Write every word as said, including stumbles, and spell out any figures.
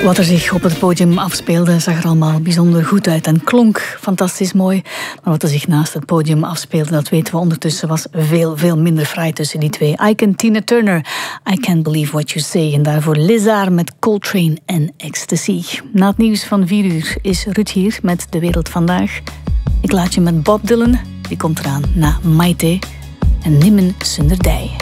Wat er zich op het podium afspeelde zag er allemaal bijzonder goed uit en klonk fantastisch mooi. Maar wat er zich naast het podium afspeelde, dat weten we ondertussen, was veel, veel minder fraai tussen die twee. Ike en Tina Turner, I Can't Believe What You Say. En daarvoor Lizard met Coltrane en Ecstasy. Na het nieuws van vier uur is Ruud hier met De Wereld Vandaag. Ik laat je met Bob Dylan, die komt eraan na Maite en Nimmen Sunderdij.